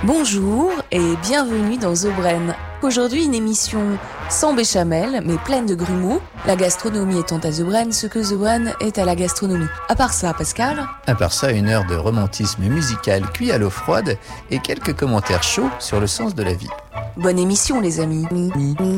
Bonjour et bienvenue dans Zobren. Aujourd'hui, une émission sans béchamel, mais pleine de grumeaux. La gastronomie étant à Zobren, ce que Zobren est à la gastronomie. À part ça, Pascal? À part ça, une heure de romantisme musical cuit à l'eau froide et quelques commentaires chauds sur le sens de la vie. Bonne émission, les amis.